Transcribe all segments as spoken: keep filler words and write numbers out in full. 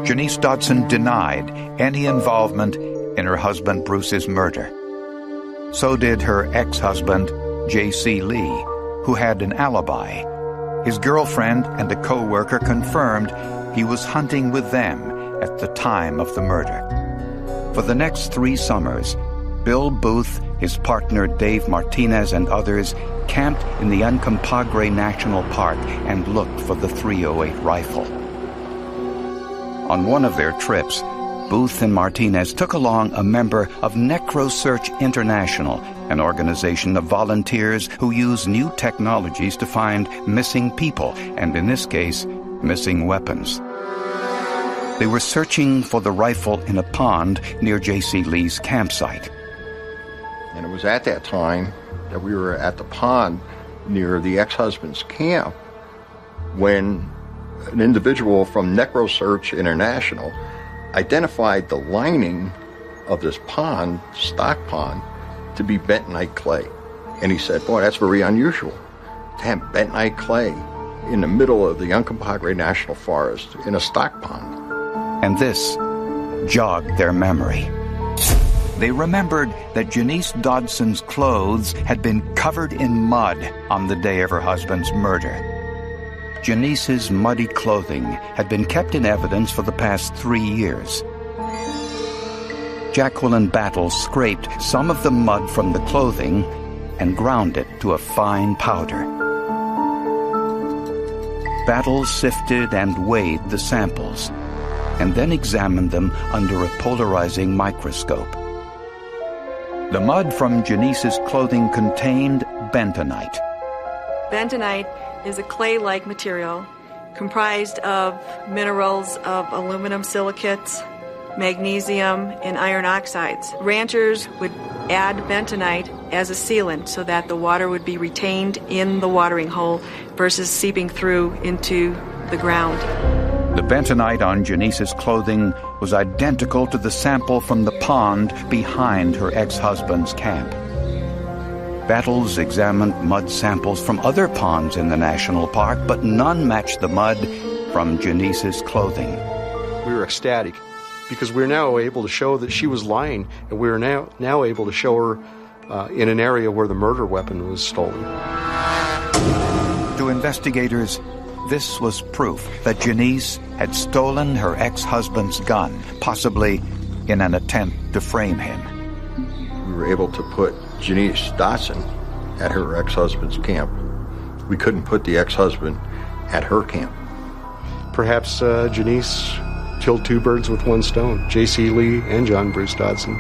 Janice Dodson denied any involvement in her husband Bruce's murder. So did her ex-husband, J C Lee, who had an alibi. His girlfriend and a co-worker confirmed he was hunting with them at the time of the murder. For the next three summers, Bill Booth, his partner Dave Martinez, and others camped in the Uncompahgre National Park and looked for the three oh eight rifle. On one of their trips, Booth and Martinez took along a member of NecroSearch International, an organization of volunteers who use new technologies to find missing people, and in this case, missing weapons. They were searching for the rifle in a pond near J C Lee's campsite. And it was at that time that we were at the pond near the ex-husband's camp when an individual from NecroSearch International identified the lining of this pond, stock pond, to be bentonite clay. And he said, boy, that's very unusual to have bentonite clay in the middle of the Uncompahgre National Forest in a stock pond. And this jogged their memory. They remembered that Janice Dodson's clothes had been covered in mud on the day of her husband's murder. Janice's muddy clothing had been kept in evidence for the past three years. Jacqueline Battles scraped some of the mud from the clothing and ground it to a fine powder. Battles sifted and weighed the samples, and then examined them under a polarizing microscope. The mud from Janice's clothing contained bentonite. Bentonite is a clay-like material comprised of minerals of aluminum silicates, magnesium, and iron oxides. Ranchers would add bentonite as a sealant so that the water would be retained in the watering hole versus seeping through into the ground. The bentonite on Janice's clothing was identical to the sample from the pond behind her ex-husband's camp. Battles examined mud samples from other ponds in the national park, but none matched the mud from Janice's clothing. We were ecstatic because we were now able to show that she was lying, and we were now, now able to show her uh, in an area where the murder weapon was stolen. To investigators, this was proof that Janice had stolen her ex-husband's gun, possibly in an attempt to frame him. We were able to put Janice Dodson at her ex-husband's camp. We couldn't put the ex-husband at her camp. Perhaps uh, Janice killed two birds with one stone, J C Lee and John Bruce Dodson.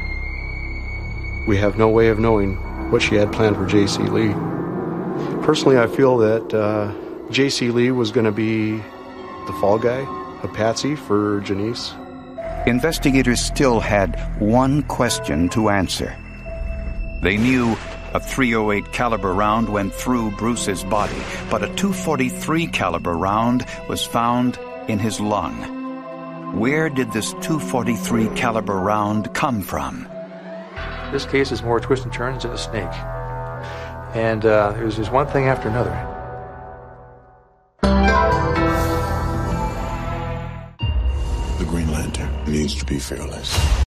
We have no way of knowing what she had planned for J C Lee. Personally, I feel that uh, J C Lee was going to be the fall guy, a patsy for Janice. Investigators still had one question to answer. They knew a three oh eight caliber round went through Bruce's body, but a two forty-three caliber round was found in his lung. Where did this two forty-three caliber round come from? This case is more twists and turns than a snake. And uh, it was just one thing after another. The Green Lantern needs to be fearless.